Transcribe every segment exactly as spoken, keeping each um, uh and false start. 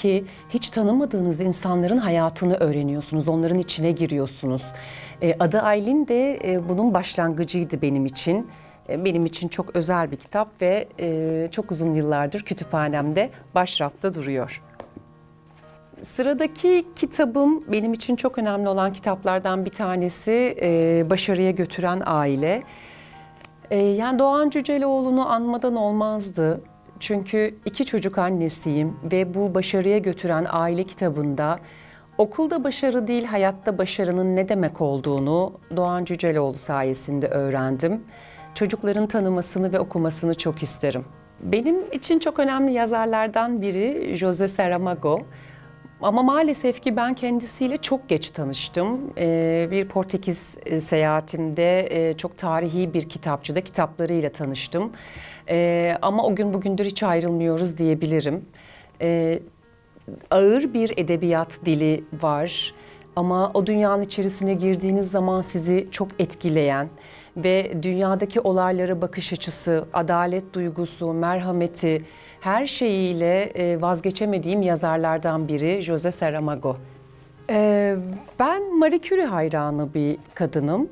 ki hiç tanımadığınız insanların hayatını öğreniyorsunuz, onların içine giriyorsunuz. E, Adı Aylin de e, bunun başlangıcıydı benim için. E, benim için çok özel bir kitap ve e, çok uzun yıllardır kütüphanemde başrafta duruyor. Sıradaki kitabım benim için çok önemli olan kitaplardan bir tanesi e, Başarıya Götüren Aile. E, yani Doğan Cüceloğlu'nu anmadan olmazdı. Çünkü iki çocuk annesiyim ve bu Başarıya Götüren Aile kitabında okulda başarı değil, hayatta başarının ne demek olduğunu Doğan Cüceloğlu sayesinde öğrendim. Çocukların tanımasını ve okumasını çok isterim. Benim için çok önemli yazarlardan biri José Saramago. Ama maalesef ki ben kendisiyle çok geç tanıştım. Ee, bir Portekiz e, seyahatimde e, çok tarihi bir kitapçıda kitaplarıyla tanıştım. Ee, ama o gün bugündür hiç ayrılmıyoruz diyebilirim. Ee, ağır bir edebiyat dili var. Ama o dünyanın içerisine girdiğiniz zaman sizi çok etkileyen ve dünyadaki olaylara bakış açısı, adalet duygusu, merhameti, her şeyiyle e, vazgeçemediğim yazarlardan biri José Saramago. Ee, ben Marie Curie hayranı bir kadınım.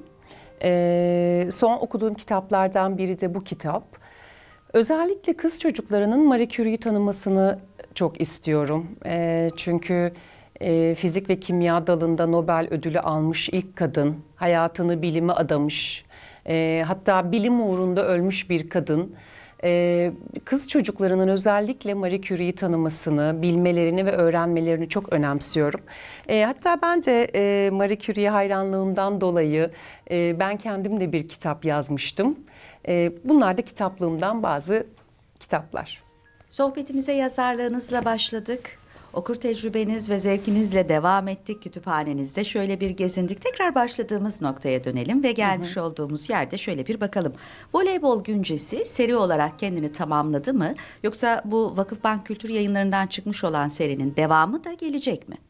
Ee, son okuduğum kitaplardan biri de bu kitap. Özellikle kız çocuklarının Marie Curie'yi tanımasını çok istiyorum. Ee, çünkü e, fizik ve kimya dalında Nobel ödülü almış ilk kadın, hayatını bilime adamış, e, hatta bilim uğrunda ölmüş bir kadın. Ee, kız çocuklarının özellikle Marie Curie'yi tanımasını, bilmelerini ve öğrenmelerini çok önemsiyorum. Ee, hatta ben de e, Marie Curie'ye hayranlığımdan dolayı e, ben kendim de bir kitap yazmıştım. E, bunlar da kitaplığımdan bazı kitaplar. Sohbetimize yazarlığınızla başladık. Okur tecrübeniz ve zevkinizle devam ettik. Kütüphanenizde şöyle bir gezindik. Tekrar başladığımız noktaya dönelim ve gelmiş hı hı. olduğumuz yerde şöyle bir bakalım. Voleybol Güncesi seri olarak kendini tamamladı mı? Yoksa bu Vakıfbank Kültür Yayınları'ndan çıkmış olan serinin devamı da gelecek mi?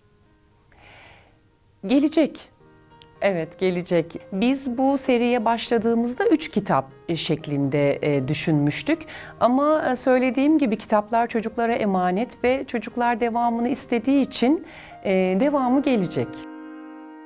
Gelecek. Evet, gelecek. Biz bu seriye başladığımızda üç kitap şeklinde e, düşünmüştük. Ama e, söylediğim gibi kitaplar çocuklara emanet ve çocuklar devamını istediği için e, devamı gelecek.